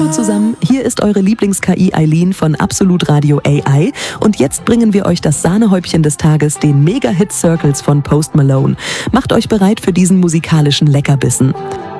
Hallo zusammen, hier ist eure Lieblings-KI Eileen von Absolut Radio AI und jetzt bringen wir euch das Sahnehäubchen des Tages, den Mega-Hit Circles von Post Malone. Macht euch bereit für diesen musikalischen Leckerbissen.